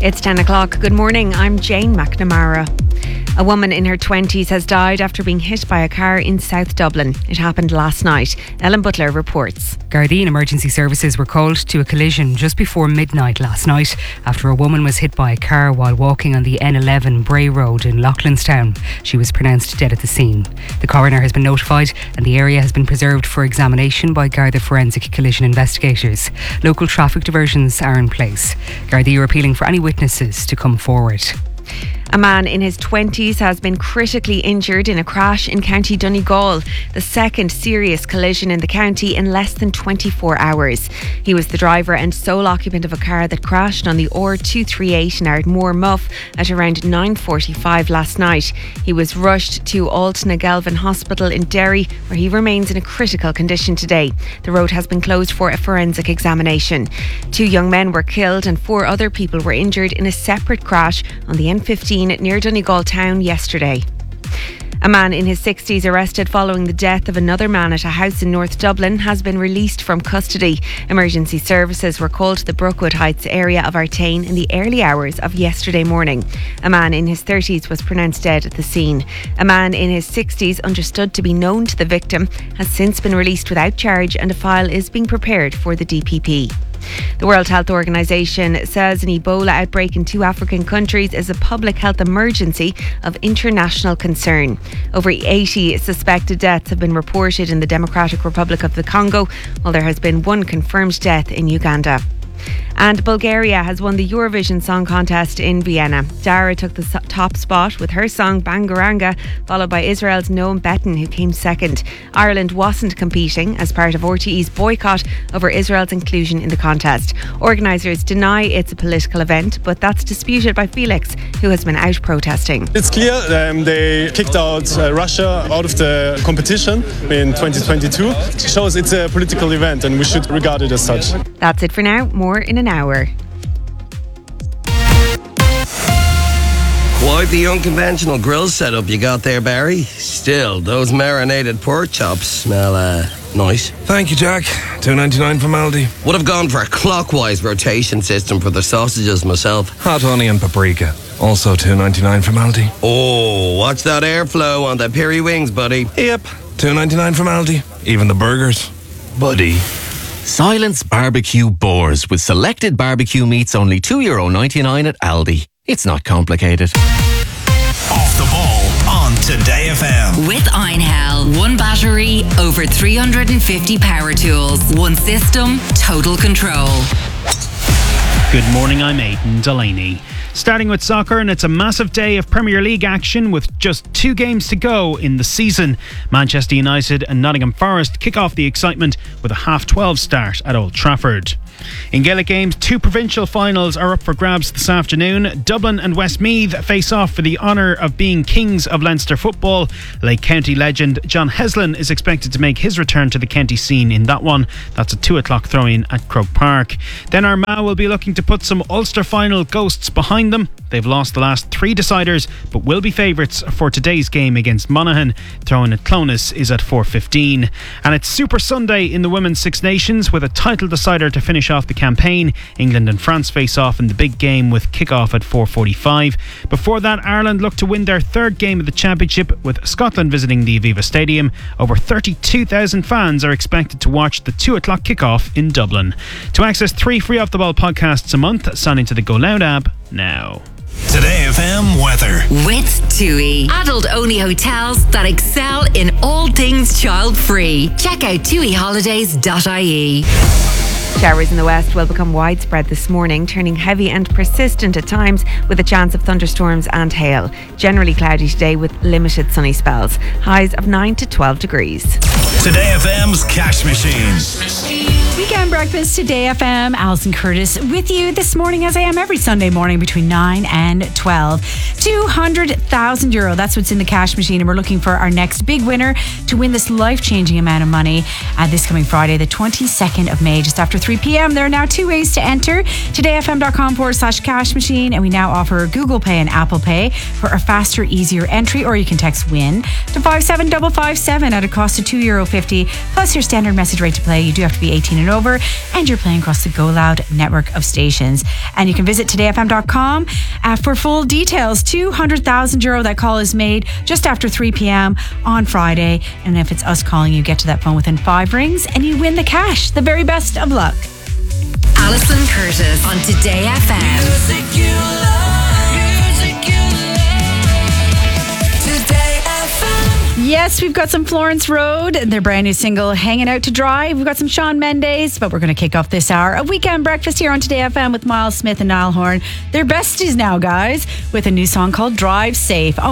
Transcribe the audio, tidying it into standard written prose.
It's 10 o'clock. Good morning. I'm Jane McNamara. A woman in her 20s has died after being hit by a car in South Dublin. It happened last night. Ellen Butler reports. Gardaí emergency services were called to a collision just before midnight last night after a woman was hit by a car while walking on the N11 Bray Road in Loughlinstown. She was pronounced dead at the scene. The coroner has been notified and the area has been preserved for examination by Garda Forensic Collision investigators. Local traffic diversions are in place. Gardaí are appealing for any witnesses to come forward. A man in his 20s has been critically injured in a crash in County Donegal, the second serious collision in the county in less than 24 hours. He was the driver and sole occupant of a car that crashed on the R238 in Ardmore Muff at around 9:45 last night. He was rushed to Altnagelvin Hospital in Derry, where he remains in a critical condition today. The road has been closed for a forensic examination. 2 young men were killed and 4 other people were injured in a separate crash on the N15 near Donegal town yesterday. A man in his 60s arrested following the death of another man at a house in North Dublin has been released from custody. Emergency services were called to the Brookwood Heights area of Artane in the early hours of yesterday morning. A man in his 30s was pronounced dead at the scene. A man in his 60s, understood to be known to the victim, has since been released without charge and a file is being prepared for the DPP. The World Health Organization says an Ebola outbreak in 2 African countries is a public health emergency of international concern. Over 80 suspected deaths have been reported in the Democratic Republic of the Congo, while there has been 1 confirmed death in Uganda. And Bulgaria has won the Eurovision Song Contest in Vienna. Dara took the top spot with her song Bangaranga, followed by Israel's Noam Betten, who came second. Ireland wasn't competing as part of RTE's boycott over Israel's inclusion in the contest. Organisers deny it's a political event, but that's disputed by Felix, who has been out protesting. It's clear they kicked out Russia out of the competition in 2022. It shows it's a political event and we should regard it as such. That's it for now. More in an hour. Quite the unconventional grill setup you got there, Barry. Still, those marinated pork chops smell nice. Thank you, Jack. $2.99 from Aldi. Would have gone for a clockwise rotation system for the sausages myself. Hot honey and paprika. Also $2.99 from Aldi. Oh, watch that airflow on the peri wings, buddy. Yep. $2.99 from Aldi. Even the burgers. Buddy. Silence Barbecue Boars with selected barbecue meats only €2.99 at Aldi. It's not complicated. Off the ball on Today FM. With Einhell. 1 battery, over 350 power tools. 1 system, total control. Good morning, I'm Aidan Delaney. Starting with soccer, and it's a massive day of Premier League action with just 2 games to go in the season. Manchester United and Nottingham Forest kick off the excitement with a 12:30 start at Old Trafford. In Gaelic games, 2 provincial finals are up for grabs this afternoon. Dublin and Westmeath face off for the honour of being kings of Leinster football. Lake County legend John Heslin is expected to make his return to the county scene in that one. That's a 2:00 throw-in at Croke Park. Then Armagh will be looking to put some Ulster final ghosts behind them. They've lost the last 3 deciders, but will be favourites for today's game against Monaghan. Throw-in at Clones is at 4:15. And it's Super Sunday in the Women's Six Nations with a title decider to finish off the campaign. England and France face off in the big game with kick-off at 4:45. Before that, Ireland look to win their 3rd game of the championship with Scotland visiting the Aviva Stadium. Over 32,000 fans are expected to watch the 2:00 kick-off in Dublin. To access 3 free Off the Ball podcasts a month, sign into the Go Loud app now. Today FM weather. With TUI. Adult-only hotels that excel in all things child-free. Check out tuiholidays.ie. Showers in the west will become widespread this morning, turning heavy and persistent at times with a chance of thunderstorms and hail. Generally cloudy today with limited sunny spells. Highs of 9 to 12 degrees. Today FM's Cash Machine. Weekend breakfast Today FM. Alison Curtis with you this morning, as I am every Sunday morning between 9 and 12. €200,000. That's what's in the cash machine, and we're looking for our next big winner to win this life-changing amount of money this coming Friday, the 22nd of May, just after 3 p.m. There are now 2 ways to enter. todayfm.com/cash machine, and we now offer Google Pay and Apple Pay for a faster, easier entry, or you can text WIN to 57557 at a cost of €2.50 plus your standard message rate to play. You do have to be 18 and and over, and you're playing across the Go Loud network of stations. And you can visit todayfm.com for full details. €200,000 that call is made just after 3 p.m. on Friday. And if it's us calling, you get to that phone within 5 rings and you win the cash. The very best of luck. Alison Curtis on Today FM. Music you love. Music you love. Today FM. Yes, we've got some Florence Road, their brand new single, Hanging Out to Dry. We've got some Shawn Mendes, but we're going to kick off this hour. A weekend breakfast here on Today FM with Miles Smith and Niall Horan. They're besties now, guys, with a new song called Drive Safe.